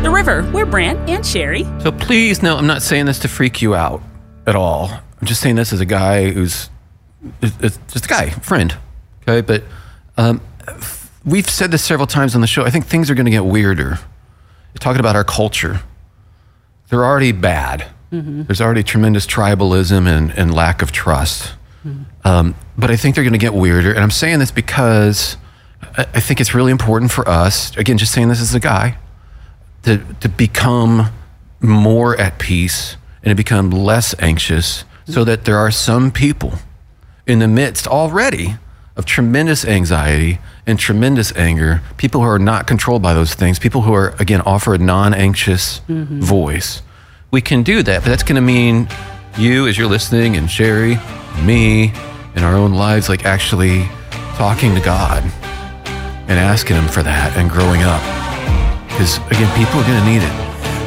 The River. We're Brant and Sherry. So please, no, I'm not saying this to freak you out at all. I'm just saying this as a guy who's it's just a guy, friend. Okay, but we've said this several times on the show. I think things are going to get weirder. You're talking about our culture. They're already bad. Mm-hmm. There's already tremendous tribalism and lack of trust. Mm-hmm. But I think they're going to get weirder. And I'm saying this because I think it's really important for us, again, just saying this as a guy, to become more at peace and to become less anxious, so that there are some people in the midst already of tremendous anxiety and tremendous anger, people who are not controlled by those things, people who are, again, offer a non-anxious voice. We can do that, but that's going to mean you, as you're listening, and Sherry, and me, in our own lives, like actually talking to God and asking Him for that and growing up. Because, again, people are going to need it.